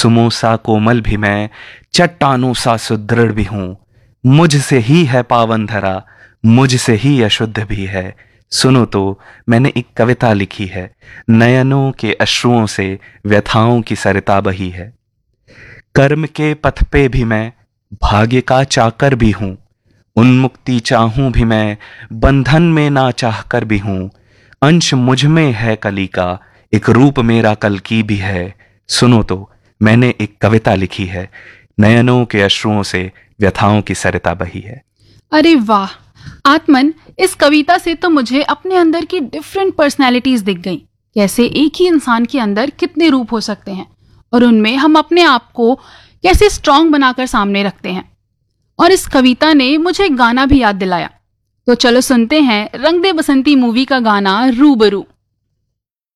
कुसुमों सा कोमल भी मैं, चट्टानों सा सुदृढ़ भी हूं। मुझसे ही है पावन धरा, मुझसे ही अशुद्ध भी है। सुनो तो, मैंने एक कविता लिखी है, नयनों के अश्रुओं से व्यथाओं की सरिता बही है। कर्म के पथ पे भी मैं भाग्य का चाकर भी हूं। उन्मुक्ति चाहूं भी मैं, बंधन में ना चाहकर भी हूं। अंश मुझ में है कली का, एक रूप मेरा कल की भी है। सुनो तो, मैंने एक कविता लिखी है, नयनों के अश्रुओं से व्यथाओं की सरिता बही है। अरे वाह आत्मन, इस कविता से तो मुझे अपने अंदर की डिफरेंट पर्सनैलिटीज दिख गई। कैसे एक ही इंसान के अंदर कितने रूप हो सकते हैं और उनमें हम अपने आप को कैसे स्ट्रांग बनाकर सामने रखते हैं। और इस कविता ने मुझे एक गाना भी याद दिलाया। तो चलो सुनते हैं रंग दे बसंती मूवी का गाना रूबरू।